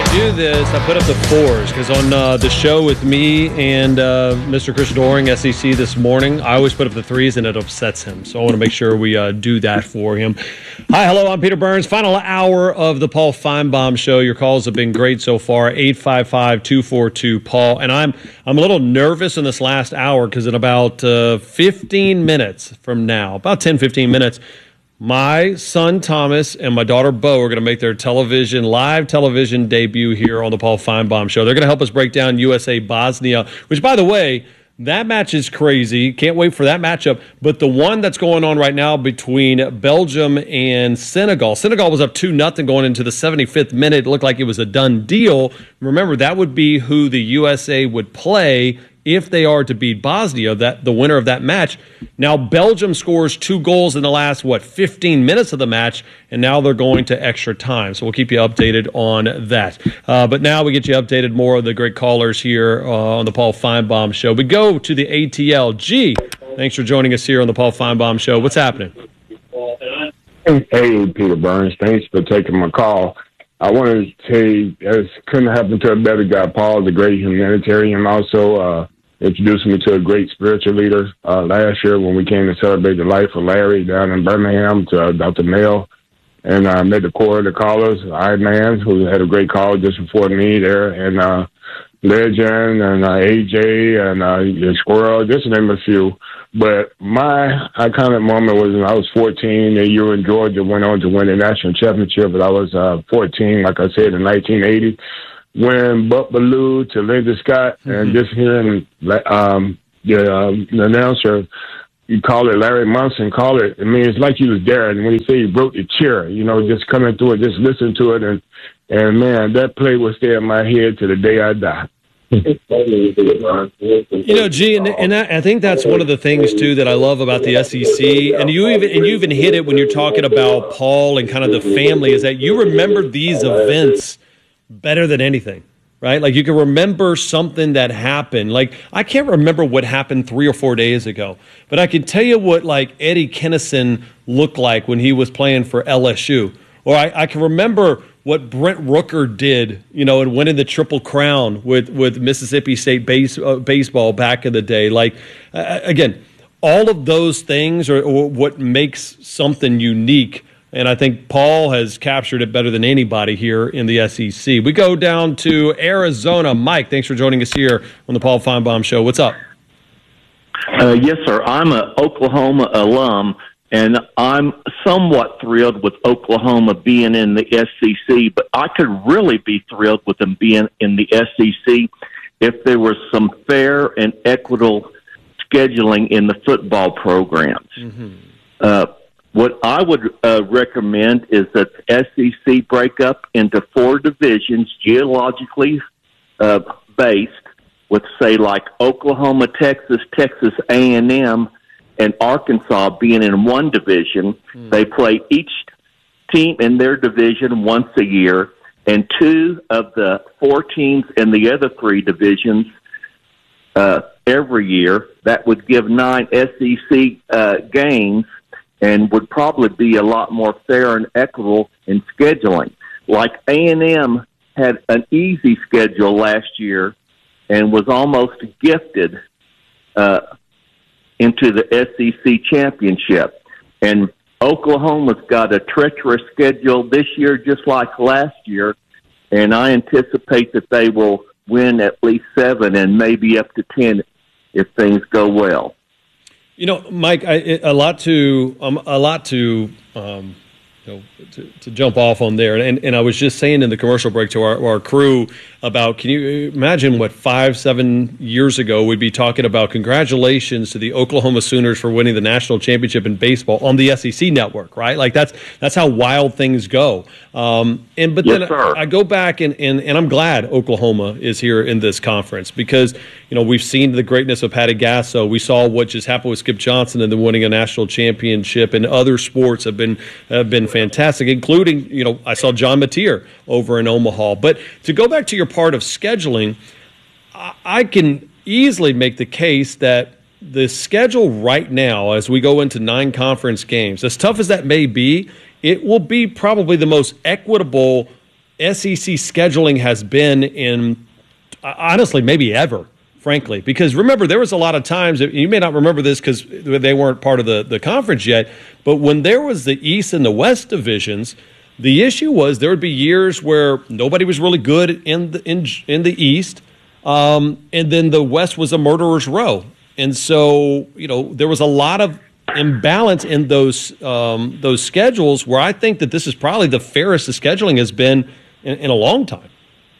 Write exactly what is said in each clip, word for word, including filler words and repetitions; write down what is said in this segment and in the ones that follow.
do this, I put up the fours because on uh, the show with me and uh, Mister Chris Doering, S E C, this morning, I always put up the threes and it upsets him. So I want to make sure we uh, do that for him. Hi, hello, I'm Peter Burns. Final hour of the Paul Finebaum Show. Your calls have been great so far. eight five five, two four two, Paul. And I'm I'm a little nervous in this last hour because in about uh, fifteen minutes from now, about ten, fifteen minutes, my son Thomas and my daughter Bo are going to make their television, live television debut here on the Paul Finebaum Show. They're going to help us break down U S A Bosnia, which, by the way, that match is crazy. Can't wait for that matchup. But the one that's going on right now between Belgium and Senegal. Senegal was up two nothing going into the seventy-fifth minute. It looked like it was a done deal. Remember, that would be who the U S A would play if they are to beat Bosnia, that the winner of that match. Now, Belgium scores two goals in the last, what, fifteen minutes of the match, and now they're going to extra time. So we'll keep you updated on that. Uh, but now we get you updated more of the great callers here uh, on the Paul Finebaum Show. We go to the A T L. G, thanks for joining us here on the Paul Finebaum Show. What's happening? Hey, Peter Burns. Thanks for taking my call. I wanted to say it couldn't happen to a better guy. Paul, the great humanitarian, also uh, introduced me to a great spiritual leader uh, last year when we came to celebrate the life of Larry down in Birmingham to uh, Doctor Mail. And I uh, met the core of the callers, I-Man, who had a great call just before me there, and uh, Legend and uh, A J and uh, Squirrel, just to name a few. But my iconic moment was when I was fourteen, and you in Georgia went on to win the national championship, but I was uh, fourteen, like I said, in nineteen eighty, when Buck Bellew to Linda Scott, mm-hmm. and just hearing um, the, um, the announcer, you call it Larry Munson, call it, I mean, it's like you was there, and when he said he broke the chair, you know, just coming through it, just listen to it, and, and man, that play will stay in my head to the day I die. You know, G, and, and that, I think that's one of the things too that I love about the S E C, and you even and you even hit it when you're talking about Paul and kind of the family, is that you remember these events better than anything, right? Like you can remember something that happened. Like I can't remember what happened three or four days ago, but I can tell you what like Eddie Kennison looked like when he was playing for L S U, or I, I can remember what Brent Rooker did, you know, and winning the Triple Crown with, with Mississippi State base, uh, baseball back in the day. Like, uh, again, all of those things are, are what makes something unique, and I think Paul has captured it better than anybody here in the S E C. We go down to Arizona. Mike, thanks for joining us here on the Paul Finebaum Show. What's up? Uh, yes, sir. I'm an Oklahoma alum, and I'm somewhat thrilled with Oklahoma being in the S E C, but I could really be thrilled with them being in the S E C if there was some fair and equitable scheduling in the football programs. Mm-hmm. Uh, what I would uh, recommend is that the S E C break up into four divisions geologically uh, based with, say, like Oklahoma, Texas, Texas A and M, and Arkansas being in one division. Hmm. They play each team in their division once a year, and two of the four teams in the other three divisions uh, every year. That would give nine S E C uh, games and would probably be a lot more fair and equitable in scheduling. Like A and M had an easy schedule last year and was almost gifted uh into the S E C championship. And Oklahoma's got a treacherous schedule this year, just like last year, and I anticipate that they will win at least seven and maybe up to ten if things go well. You know, Mike, I, a lot to um, a lot to. Um You know, to, to jump off on there. And, and I was just saying in the commercial break to our, our crew about, can you imagine what five, seven years ago we'd be talking about congratulations to the Oklahoma Sooners for winning the national championship in baseball on the S E C network, right? Like that's that's how wild things go. Um, and But yes, then sir. I, I go back and, and, and I'm glad Oklahoma is here in this conference because, you know, we've seen the greatness of Patty Gasso. We saw what just happened with Skip Johnson and then winning a national championship, and other sports have been have been fantastic, including, you know, I saw John Mateer over in Omaha. But to go back to your part of scheduling, I, I can easily make the case that the schedule right now, as we go into nine conference games, as tough as that may be, it will be probably the most equitable S E C scheduling has been in, honestly, maybe ever, frankly. Because remember, there was a lot of times, you may not remember this because they weren't part of the, the conference yet, but when there was the East and the West divisions, the issue was there would be years where nobody was really good in the, in, in the East, um, and then the West was a murderer's row. And so, you know, there was a lot of imbalance in those um, those schedules where I think that this is probably the fairest the scheduling has been in, in a long time.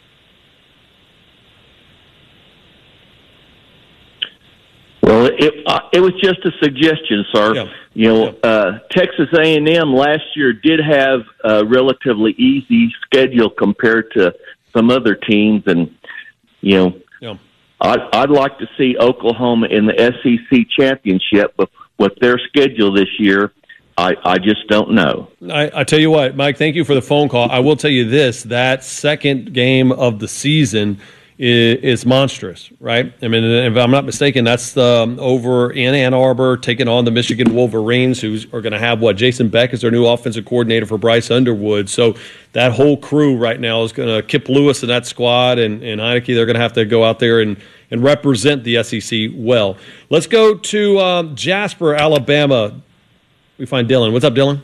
Well, it uh, it was just a suggestion, sir. Yeah. You know, Yeah. uh, Texas A and M last year did have a relatively easy schedule compared to some other teams, and you know, Yeah. I'd, I'd like to see Oklahoma in the S E C championship, but with their schedule this year, I, I just don't know. I, I tell you what, Mike, thank you for the phone call. I will tell you this, that second game of the season is, is monstrous, right? I mean, if I'm not mistaken, that's um, over in Ann Arbor, taking on the Michigan Wolverines, who are going to have, what, Jason Beck is their new offensive coordinator for Bryce Underwood. So that whole crew right now is going to, Kip Lewis and that squad and, and Heineke, they're going to have to go out there and, and represent the S E C well. Let's go to um, Jasper, Alabama. We find Dylan. What's up, Dylan?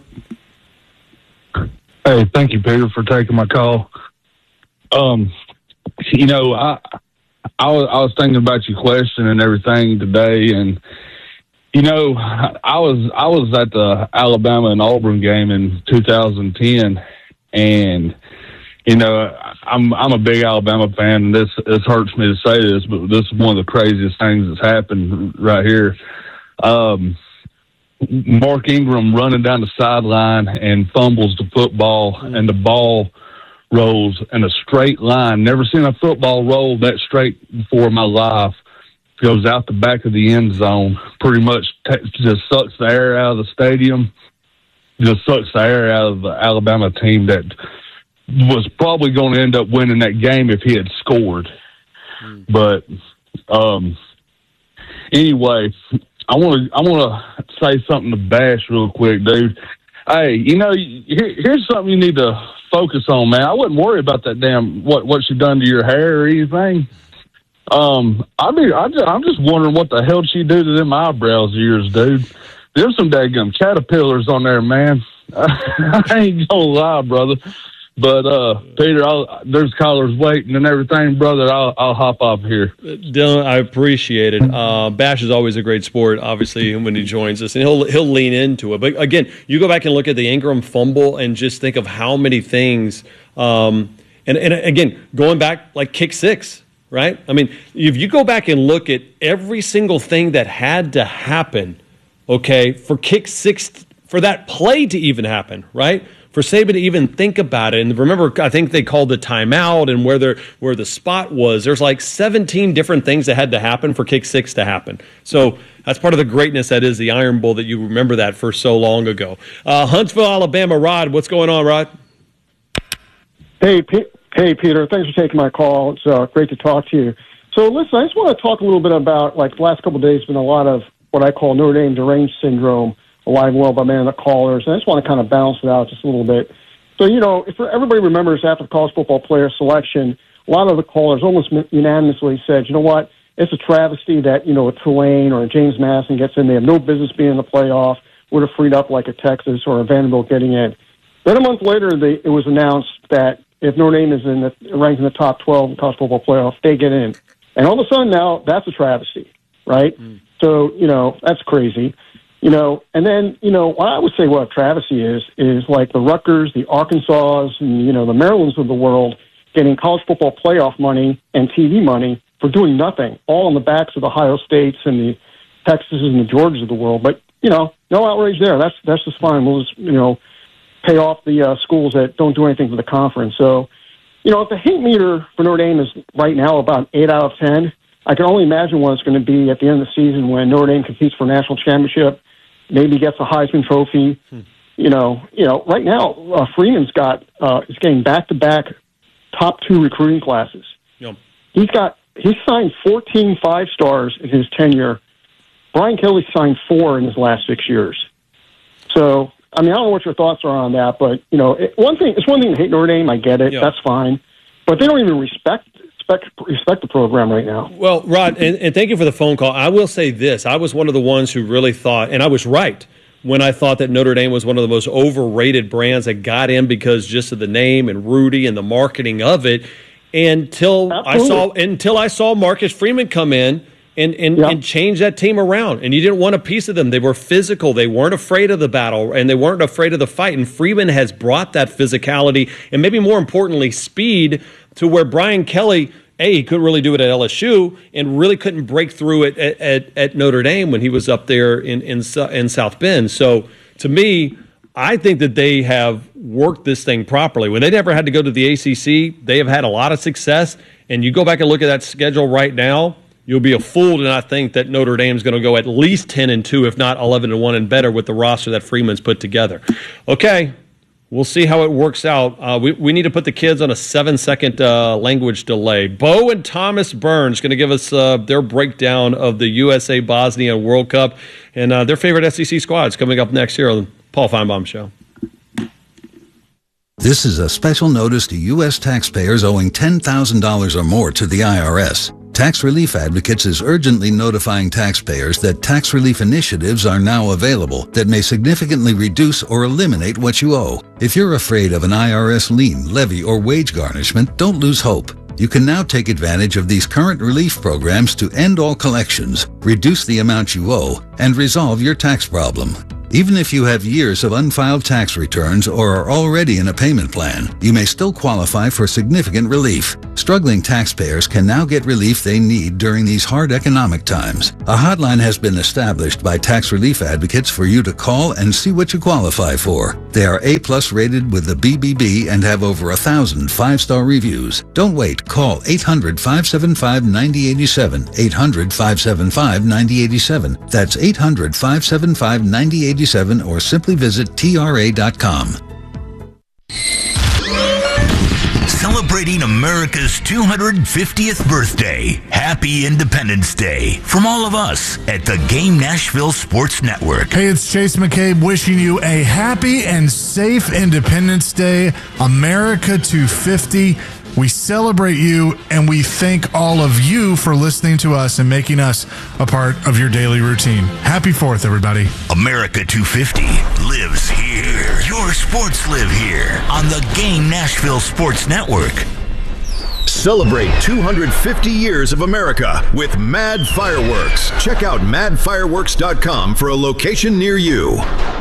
Hey, thank you, Peter, for taking my call. Um, you know, I I was, I was thinking about your question and everything today, and you know, I was I was at the Alabama and Auburn game in two thousand ten, and you know, I'm I'm a big Alabama fan, and this this hurts me to say this, but this is one of the craziest things that's happened right here. Um, Mark Ingram running down the sideline and fumbles the football, and the ball rolls in a straight line. Never seen a football roll that straight before in my life. Goes out the back of the end zone. Pretty much t- just sucks the air out of the stadium. Just sucks the air out of the Alabama team that was probably going to end up winning that game if he had scored. Mm. But um, anyway, I want to I want to say something to Bash real quick, dude. Hey, you know, here, here's something you need to focus on, man. I wouldn't worry about that damn what what she done to your hair or anything. Um, I mean, I just, I'm just wondering what the hell she do to them eyebrows of yours, dude. There's some daggum caterpillars on there, man. I ain't gonna lie, brother. But, uh, Peter, I'll, there's callers waiting and everything, brother. I'll, I'll hop off here. Dylan, I appreciate it. Uh, Bash is always a great sport, obviously, when he joins us, and he'll he'll lean into it. But, again, you go back and look at the Ingram fumble and just think of how many things um, – and, and, again, going back, like kick six, right? I mean, if you go back and look at every single thing that had to happen, okay, for kick six, for that play to even happen, right? For Saban to even think about it, and remember, I think they called the timeout and where the where the spot was. There's like seventeen different things that had to happen for kick six to happen. So that's part of the greatness that is the Iron Bowl, that you remember that for so long ago. Uh, Huntsville, Alabama, Rod, what's going on, Rod? Hey, P- hey, Peter. Thanks for taking my call. It's uh, great to talk to you. So, listen, I just want to talk a little bit about, like, the last couple of days, has been a lot of what I call Notre Dame deranged syndrome, alive and well by many of the callers, and I just want to kind of balance it out just a little bit. So, you know, if everybody remembers after the college football player selection, a lot of the callers almost unanimously said, you know what, it's a travesty that, you know, a Tulane or a James Madison gets in. They have no business being in the playoff. Would have freed up like a Texas or a Vanderbilt getting in. Then a month later, they, it was announced that if Notre Dame is in the, ranked in the top twelve in the college football playoff, they get in. And all of a sudden now, that's a travesty, right? Mm. So, you know, that's crazy. You know, and then, you know, what I would say what a travesty is, is like the Rutgers, the Arkansas, and, you know, the Marylands of the world getting college football playoff money and T V money for doing nothing, all on the backs of the Ohio States and the Texases and the Georgias of the world. But, you know, no outrage there. That's that's just fine. We'll just, you know, pay off the uh, schools that don't do anything for the conference. So, you know, if the hate meter for Notre Dame is right now about eight out of ten, I can only imagine what it's going to be at the end of the season when Notre Dame competes for a national championship, maybe gets a Heisman Trophy. Hmm. You know, you know, right now uh, Freeman's got uh, is getting back-to-back top two recruiting classes. Yep. He's got he's signed fourteen five stars in his tenure. Brian Kelly signed four in his last six years. So I mean, I don't know what your thoughts are on that, but, you know, it, one thing, it's one thing to hate Notre Dame. I get it. Yeah. That's fine. But they don't even respect Respect, respect the program right now. Well, Rod, and, and thank you for the phone call. I will say this. I was one of the ones who really thought, and I was right, when I thought that Notre Dame was one of the most overrated brands that got in because just of the name and Rudy and the marketing of it. Until Absolutely. I saw until I saw Marcus Freeman come in and, and, yep. and change that team around. And you didn't want a piece of them. They were physical. They weren't afraid of the battle, and they weren't afraid of the fight. And Freeman has brought that physicality and maybe more importantly, speed to where Brian Kelly, A, he couldn't really do it at L S U and really couldn't break through it at, at, at Notre Dame when he was up there in, in, in South Bend. So to me, I think that they have worked this thing properly. When they never had to go to the A C C, they have had a lot of success. And you go back and look at that schedule right now, you'll be a fool to not think that Notre Dame is going to go at least ten and two, if not eleven and one and better with the roster that Freeman's put together. Okay. We'll see how it works out. Uh, we, we need to put the kids on a seven-second uh, language delay. Bo and Thomas Burns going to give us uh, their breakdown of the U S A Bosnia World Cup and uh, their favorite S E C squads coming up next here on the Paul Feinbaum Show. This is a special notice to U S taxpayers owing ten thousand dollars or more to the I R S. Tax Relief Advocates is urgently notifying taxpayers that tax relief initiatives are now available that may significantly reduce or eliminate what you owe. If you're afraid of an I R S lien, levy, or wage garnishment, don't lose hope. You can now take advantage of these current relief programs to end all collections, reduce the amount you owe, and resolve your tax problem. Even if you have years of unfiled tax returns or are already in a payment plan, you may still qualify for significant relief. Struggling taxpayers can now get relief they need during these hard economic times. A hotline has been established by Tax Relief Advocates for you to call and see what you qualify for. They are A-plus rated with the B B B and have over a thousand five-star reviews. Don't wait. Call eight hundred, five seven five, nine oh eight seven, eight hundred, five seven five, nine oh eight seven. That's eight hundred, five seven five, nine oh eight seven, or simply visit T R A dot com. Celebrating America's two hundred fiftieth birthday. Happy Independence Day from all of us at the Game Nashville Sports Network. Hey, it's Chase McCabe wishing you a happy and safe Independence Day. America two fifty. We celebrate you, and we thank all of you for listening to us and making us a part of your daily routine. Happy fourth, everybody. America two fifty lives here. Your sports live here on the Game Nashville Sports Network. Celebrate two hundred fifty years of America with Mad Fireworks. Check out mad fireworks dot com for a location near you.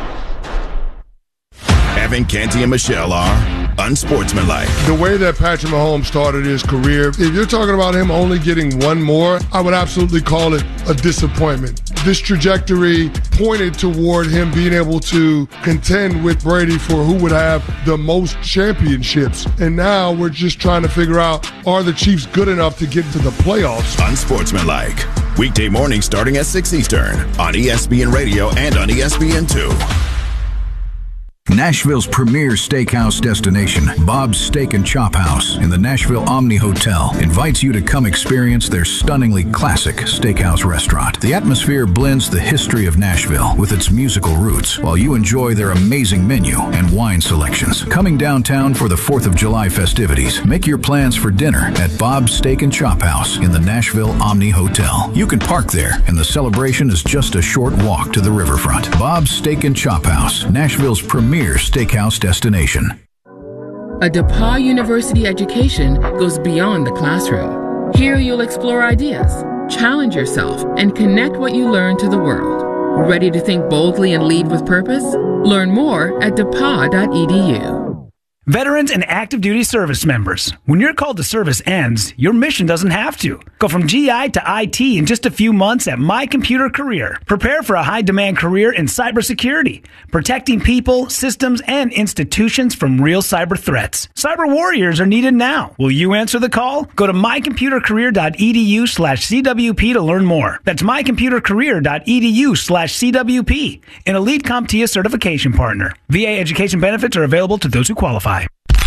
Evan Canty and Michelle are unsportsmanlike. The way that Patrick Mahomes started his career, if you're talking about him only getting one more, I would absolutely call it a disappointment. This trajectory pointed toward him being able to contend with Brady for who would have the most championships. And now we're just trying to figure out, are the Chiefs good enough to get to the playoffs? Unsportsmanlike. Weekday mornings starting at six Eastern on E S P N Radio and on E S P N two. Nashville's premier steakhouse destination, Bob's Steak and Chop House in the Nashville Omni Hotel, invites you to come experience their stunningly classic steakhouse restaurant. The atmosphere blends the history of Nashville with its musical roots, while you enjoy their amazing menu and wine selections. Coming downtown for the fourth of July festivities, make your plans for dinner at Bob's Steak and Chop House in the Nashville Omni Hotel. You can park there, and the celebration is just a short walk to the riverfront. Bob's Steak and Chop House, Nashville's premier steakhouse destination. A DePauw University education goes beyond the classroom. Here you'll explore ideas, challenge yourself, and connect what you learn to the world. Ready to think boldly and lead with purpose? Learn more at depaw dot e d u. Veterans and active duty service members, when your call to service ends, your mission doesn't have to. Go from G I to I T in just a few months at My Computer Career. Prepare for a high-demand career in cybersecurity, protecting people, systems, and institutions from real cyber threats. Cyber warriors are needed now. Will you answer the call? Go to my computer career dot e d u slash c w p to learn more. That's my computer career dot e d u slash c w p, an Elite CompTIA certification partner. V A education benefits are available to those who qualify.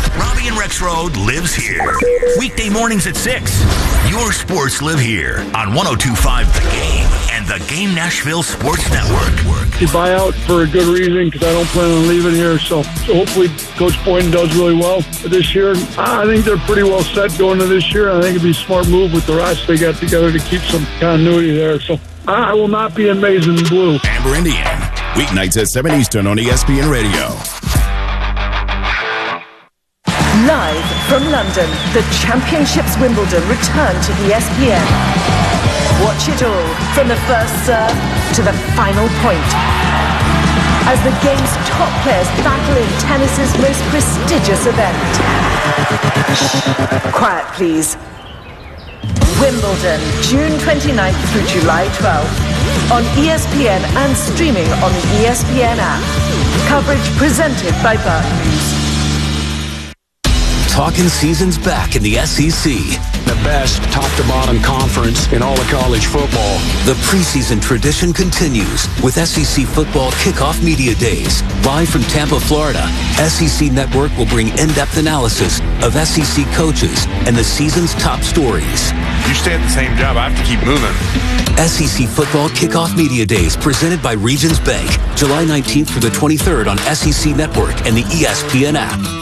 Robbie and Rexroad lives here. Weekday mornings at six. Your sports live here on one oh two point five The Game and the Game Nashville Sports Network. You buy out for a good reason because I don't plan on leaving here. So, so hopefully Coach Boynton does really well this year. I think they're pretty well set going into this year. I think it'd be a smart move with the rest they got together to keep some continuity there. So I will not be in maize and blue. Amber Indian, weeknights at seven Eastern on E S P N Radio. Live from London, the Championships Wimbledon return to E S P N. Watch it all from the first serve to the final point. As the game's top players battle in tennis's most prestigious event. Quiet, please. Wimbledon, June twenty-ninth through July twelfth. On E S P N and streaming on the E S P N app. Coverage presented by Burton News. Talking season's back in the S E C. The best top-to-bottom conference in all of college football. The preseason tradition continues with S E C Football Kickoff Media Days. Live from Tampa, Florida, S E C Network will bring in-depth analysis of S E C coaches and the season's top stories. You stay at the same job, I have to keep moving. S E C Football Kickoff Media Days presented by Regions Bank. July nineteenth through the twenty-third on S E C Network and the E S P N app.